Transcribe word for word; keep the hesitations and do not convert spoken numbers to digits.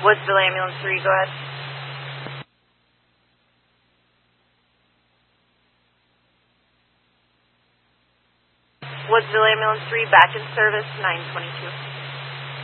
Woodsville Ambulance three, go ahead. Woodsville Ambulance three, back in service, nine twenty-two.